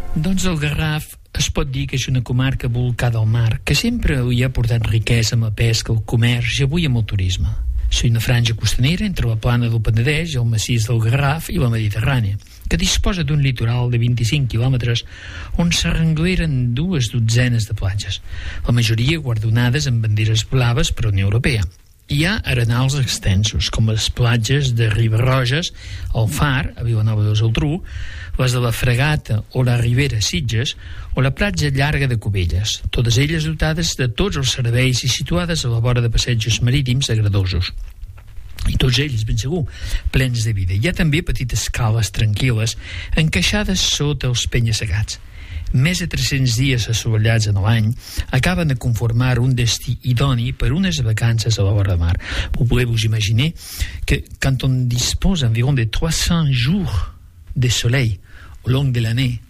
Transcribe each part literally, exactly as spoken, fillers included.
Doncs el Garraf es pot dir que és una comarca volcada al mar, que sempre hi ha portat riquesa amb la pesca, el comerç i avui amb el turisme. És una franja costanera entre la plana del Penedès, el massís del Garraf i la Mediterrània, que disposa d'un litoral de vint-i-cinc quilòmetres on s'arrengleren dues dotzenes de platges, la majoria guardonades amb banderes blaves per la Unió Europea. Hi ha arenals extensos, com les platges de Riba-roges, el Far, a Vilanova i la Geltrú, les de la Fregata o la Ribera Sitges, o la platja llarga de Cubelles, totes elles dotades de tots els serveis i situades a la vora de passejos marítims agradosos. I tots ells, ben segur, plens de vida. Hi ha també petites cales tranquil·les, encaixades sota els penya-segats. Més de tres-cents dies assolellats en l'any acaben de conformar un destí idoni per unes vacances a la vora de mar. Vous pouvez vous imaginer que quand on dispose environ de trois cents jours de soleil au long de l'année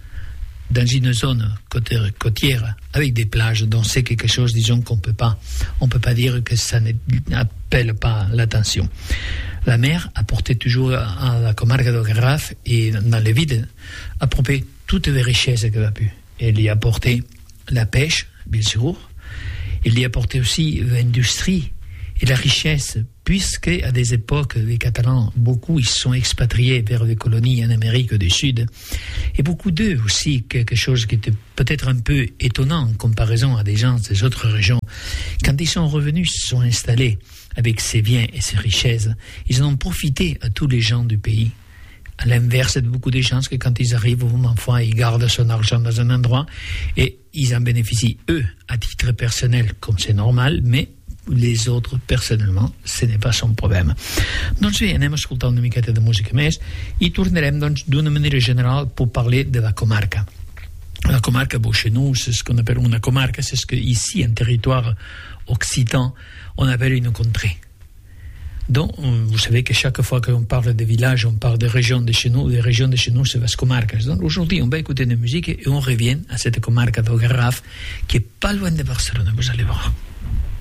dans une zone côtière avec des plages dont c'est quelque chose, disons, qu'on peut pas on peut pas dire que ça n'appelle pas l'attention. La mer a porté toujours à la comarque del Garraf et dans les villes a propé toutes les richesses qu'elle a pu. Elle y a apporté la pêche, bien sûr. Elle y a apporté aussi l'industrie et la richesse, puisque à des époques, les Catalans, beaucoup, ils se sont expatriés vers les colonies en Amérique du Sud. Et beaucoup d'eux aussi, quelque chose qui était peut-être un peu étonnant en comparaison à des gens des autres régions. Quand ils sont revenus, ils se sont installés avec ces biens et ces richesses. Ils en ont profité à tous les gens du pays. À l'inverse de beaucoup de gens que quand ils arrivent, ma foi, ils gardent son argent dans un endroit et ils en bénéficient, eux, à titre personnel, comme c'est normal, mais les autres, personnellement, ce n'est pas son problème. Doncs bé, anem a escoltar una miqueta de música més i tornarem, doncs, d'una manera general pour parler de la comarca. La comarca, bon, chez nous, c'est ce qu'on appelle une comarca, c'est ce qu'ici, en territoire occitan, on appelle une contrée. Donc, vous savez que chaque fois qu'on parle de villages, on parle de régions de chez nous, les régions de chez nous, c'est les comarques. Donc, aujourd'hui, on va écouter de la musique et on revient à cette comarque del Garraf qui est pas loin de Barcelone, vous allez voir.